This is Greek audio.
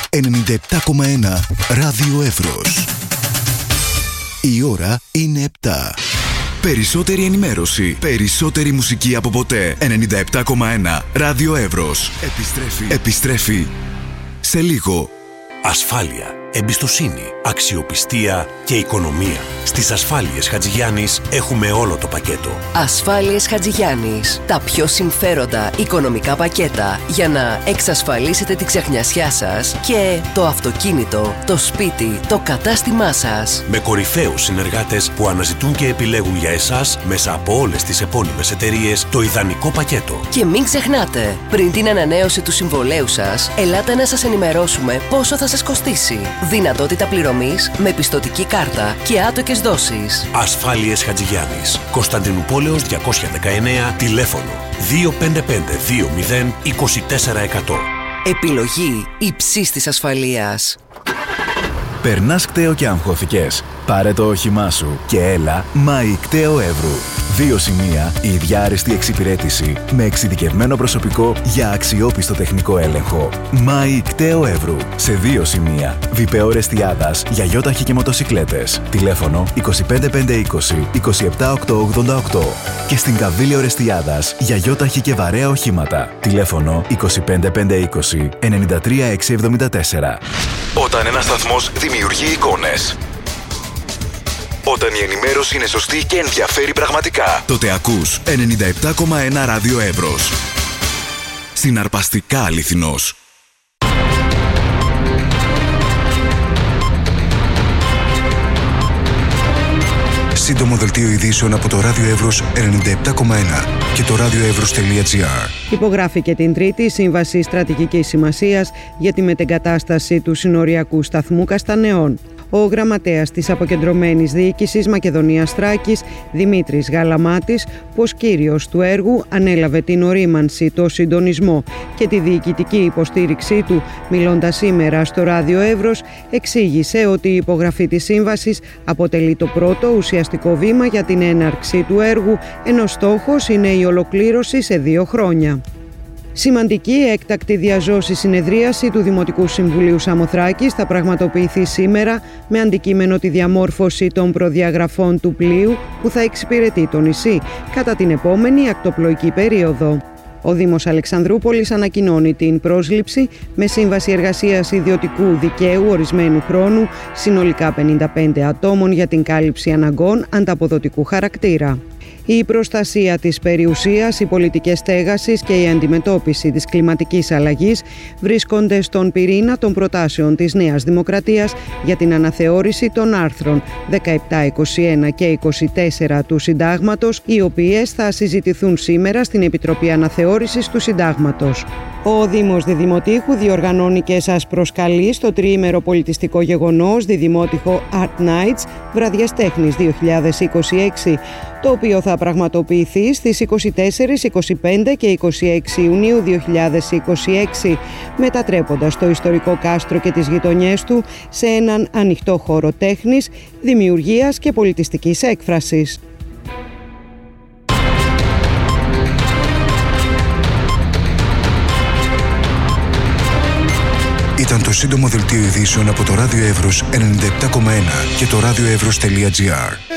97,1 Ράδιο Εύρος. Η ώρα είναι 7. Περισσότερη ενημέρωση, περισσότερη μουσική από ποτέ. 97,1 Ράδιο Εύρος. Επιστρέφει σε λίγο. Ασφάλεια, εμπιστοσύνη, αξιοπιστία και οικονομία. Στις Ασφάλειες Χατζηγιάννης έχουμε όλο το πακέτο. Ασφάλειες Χατζηγιάννης. Τα πιο συμφέροντα οικονομικά πακέτα για να εξασφαλίσετε την ξεχνιασιά σας και το αυτοκίνητο, το σπίτι, το κατάστημά σας. Με κορυφαίους συνεργάτες που αναζητούν και επιλέγουν για εσάς μέσα από όλες τις επώνυμες εταιρείες το ιδανικό πακέτο. Και μην ξεχνάτε, πριν την ανανέωση του συμβολέου σας, ελάτε να σας ενημερώσουμε πόσο θα σας κοστίσει. Δυνατότητα πληρωμής με πιστωτική κάρτα και άτοκες δόσεις. Ασφάλειες Χατζηγιάννης. Κωνσταντινούπολεως 219, τηλέφωνο 25520 24%. Επιλογή υψής της ασφαλείας. Περνάς κταίο και αγχώθηκες? Πάρε το όχημά σου και έλα Μάη Κταίο Εύρου. 2 σημεία, η ίδια άριστη εξυπηρέτηση με εξειδικευμένο προσωπικό για αξιόπιστο τεχνικό έλεγχο. Μάη Κταίο Εύρου. Σε 2 σημεία. Βιπεό Ρεστιάδας για γιόταχη και μοτοσικλέτες. Τηλέφωνο 25520 27888. Και στην Καβίλιο Ρεστιάδας για γιόταχη και βαρέα οχήματα. Τηλέφωνο 25520 93674. Όταν ένας σταθμός δημιουργεί εικόνες, όταν η ενημέρωση είναι σωστή και ενδιαφέρει πραγματικά, τότε ακούς 97,1 Ράδιο Εύρος. Συναρπαστικά αληθινός. Σύντομο δελτίο ειδήσεων από το Ράδιο Εύρος 97,1 και το radioevros.gr. Υπογράφηκε την Τρίτη η Σύμβαση Στρατηγικής Σημασίας για τη μετεγκατάσταση του συνοριακού σταθμού Καστανεών. Ο γραμματέας της Αποκεντρωμένης Διοίκησης Μακεδονίας Θράκης, Δημήτρης Γαλαμάτης, πως κύριος του έργου ανέλαβε την ορίμανση, το συντονισμό και τη διοικητική υποστήριξή του, μιλώντας σήμερα στο Ράδιο Εύρος, εξήγησε ότι η υπογραφή της σύμβασης αποτελεί το πρώτο ουσιαστικό βήμα για την έναρξη του έργου, ενώ στόχος είναι η ολοκλήρωση σε 2 χρόνια. Σημαντική έκτακτη διαζώση συνεδρίαση του Δημοτικού Συμβουλίου Σαμοθράκης θα πραγματοποιηθεί σήμερα με αντικείμενο τη διαμόρφωση των προδιαγραφών του πλοίου που θα εξυπηρετεί το νησί κατά την επόμενη ακτοπλοϊκή περίοδο. Ο Δήμος Αλεξανδρούπολης ανακοινώνει την πρόσληψη με σύμβαση εργασίας ιδιωτικού δικαίου ορισμένου χρόνου συνολικά 55 ατόμων για την κάλυψη αναγκών ανταποδοτικού χαρακτήρα. Η προστασία της περιουσίας, οι πολιτικές στέγασης και η αντιμετώπιση της κλιματικής αλλαγής βρίσκονται στον πυρήνα των προτάσεων της Νέας Δημοκρατίας για την αναθεώρηση των άρθρων 17, 21 και 24 του Συντάγματος, οι οποίες θα συζητηθούν σήμερα στην Επιτροπή Αναθεώρησης του Συντάγματος. Ο Δήμος Διδημοτήχου διοργανώνει και σας προσκαλεί στο τριήμερο πολιτιστικό γεγονός Διδημότυχο Art Nights Βραδιές Τέχνης 2026, το οποίο θα πραγματοποιηθεί στις 24, 25 και 26 Ιουνίου 2026, μετατρέποντας το ιστορικό κάστρο και τις γειτονιές του σε έναν ανοιχτό χώρο τέχνης, δημιουργίας και πολιτιστικής έκφρασης. Ήταν το σύντομο δελτίο ειδήσεων από το Ράδιο Εύρος 97,1 και το radioevros.gr.